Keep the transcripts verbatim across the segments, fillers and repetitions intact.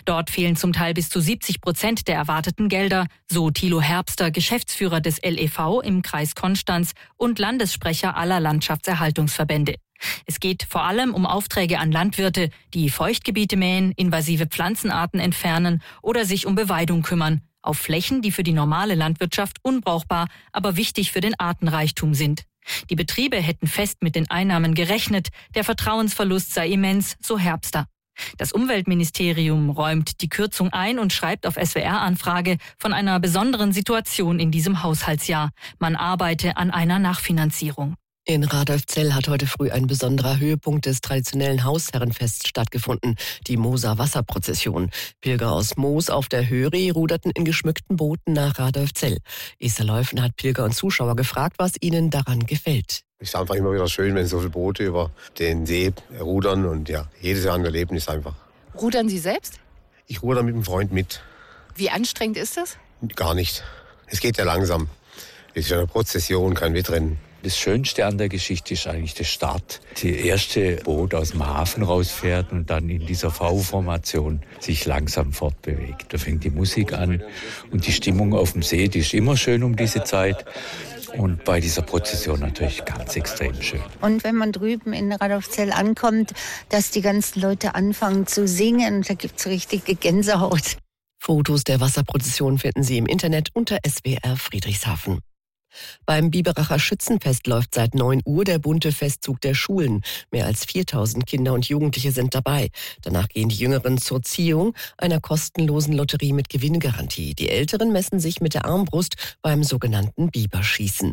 Dort fehlen zum Teil bis zu siebzig Prozent der erwarteten Gelder, so Thilo Herbster, Geschäftsführer des L E V im Kreis Konstanz und Landessprecher aller Landschaftserhaltungsverbände. Es geht vor allem um Aufträge an Landwirte, die Feuchtgebiete mähen, invasive Pflanzenarten entfernen oder sich um Beweidung kümmern, auf Flächen, die für die normale Landwirtschaft unbrauchbar, aber wichtig für den Artenreichtum sind. Die Betriebe hätten fest mit den Einnahmen gerechnet, der Vertrauensverlust sei immens, so Herbster. Das Umweltministerium räumt die Kürzung ein und schreibt auf S W R-Anfrage von einer besonderen Situation in diesem Haushaltsjahr. Man arbeite an einer Nachfinanzierung. In Radolfzell hat heute früh ein besonderer Höhepunkt des traditionellen Hausherrenfests stattgefunden, die Mooser Wasserprozession. Pilger aus Moos auf der Höri ruderten in geschmückten Booten nach Radolfzell. Esther Leufen hat Pilger und Zuschauer gefragt, was ihnen daran gefällt. Es ist einfach immer wieder schön, wenn so viele Boote über den See rudern und ja, jedes Jahr ein Erlebnis einfach. Rudern Sie selbst? Ich ruder mit einem Freund mit. Wie anstrengend ist das? Gar nicht. Es geht ja langsam. Es ist ja eine Prozession, kein Wettrennen. Das Schönste an der Geschichte ist eigentlich der Start. Die erste Boot aus dem Hafen rausfährt und dann in dieser V-Formation sich langsam fortbewegt. Da fängt die Musik an und die Stimmung auf dem See, die ist immer schön um diese Zeit. Und bei dieser Prozession natürlich ganz extrem schön. Und wenn man drüben in Radolfzell ankommt, dass die ganzen Leute anfangen zu singen, da gibt's richtige Gänsehaut. Fotos der Wasserprozession finden Sie im Internet unter S W R Friedrichshafen. Beim Biberacher Schützenfest läuft seit neun Uhr der bunte Festzug der Schulen. Mehr als viertausend Kinder und Jugendliche sind dabei. Danach gehen die Jüngeren zur Ziehung, einer kostenlosen Lotterie mit Gewinngarantie. Die Älteren messen sich mit der Armbrust beim sogenannten Biberschießen.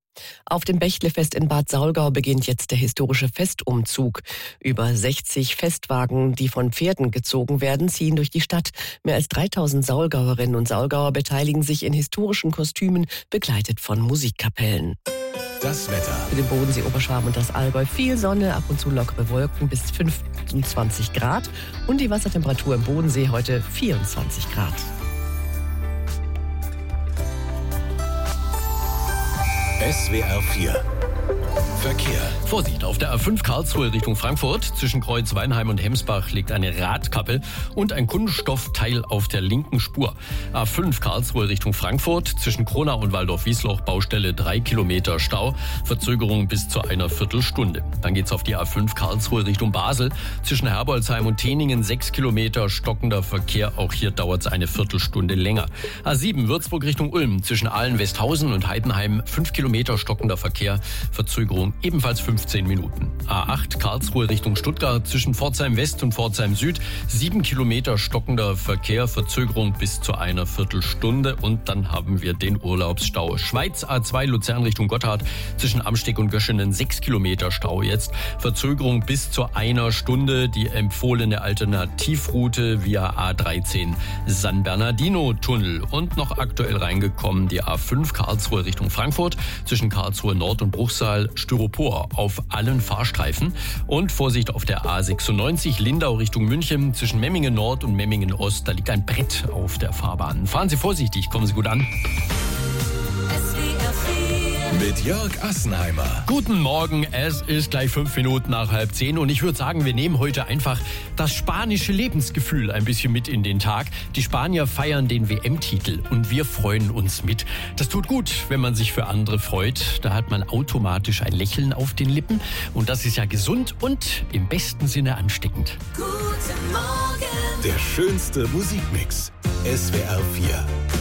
Auf dem Bächlefest in Bad Saulgau beginnt jetzt der historische Festumzug. Über sechzig Festwagen, die von Pferden gezogen werden, ziehen durch die Stadt. Mehr als dreitausend Saulgauerinnen und Saulgauer beteiligen sich in historischen Kostümen, begleitet von Musikkapellen. Das Wetter. Für den Bodensee, Oberschwaben und das Allgäu viel Sonne, ab und zu lockere Wolken bis fünfundzwanzig Grad. Und die Wassertemperatur im Bodensee heute vierundzwanzig Grad. S W R vier Verkehr. Vorsicht, auf der A fünf Karlsruhe Richtung Frankfurt. Zwischen Kreuz Weinheim und Hemsbach liegt eine Radkappe und ein Kunststoffteil auf der linken Spur. A fünf Karlsruhe Richtung Frankfurt. Zwischen Kronau und Waldorf-Wiesloch Baustelle drei Kilometer Stau. Verzögerung bis zu einer Viertelstunde. Dann geht's auf die A fünf Karlsruhe Richtung Basel. Zwischen Herbolzheim und Teningen sechs Kilometer stockender Verkehr. Auch hier dauert es eine Viertelstunde länger. A sieben Würzburg Richtung Ulm. Zwischen Ahlen-Westhausen und Heidenheim fünf Kilometer stockender Verkehr. Verzögerung ebenfalls fünfzehn Minuten. A acht Karlsruhe Richtung Stuttgart zwischen Pforzheim West und Pforzheim Süd sieben Kilometer stockender Verkehr, Verzögerung bis zu einer Viertelstunde. Und dann haben wir den Urlaubsstau. Schweiz A zwei Luzern Richtung Gotthard zwischen Amsteg und Göschenen sechs Kilometer Stau jetzt. Verzögerung bis zu einer Stunde. Die empfohlene Alternativroute via A dreizehn San Bernardino Tunnel. Und noch aktuell reingekommen die A fünf Karlsruhe Richtung Frankfurt zwischen Karlsruhe Nord und Bruchsal Styropor auf allen Fahrstreifen. Und Vorsicht auf der A sechsundneunzig Lindau Richtung München zwischen Memmingen Nord und Memmingen Ost. Da liegt ein Brett auf der Fahrbahn. Fahren Sie vorsichtig, kommen Sie gut an. Mit Jörg Assenheimer. Guten Morgen, es ist gleich fünf Minuten nach halb zehn und ich würde sagen, wir nehmen heute einfach das spanische Lebensgefühl ein bisschen mit in den Tag. Die Spanier feiern den W M-Titel und wir freuen uns mit. Das tut gut, wenn man sich für andere freut. Da hat man automatisch ein Lächeln auf den Lippen und das ist ja gesund und im besten Sinne ansteckend. Guten Morgen. Der schönste Musikmix. S W R vier.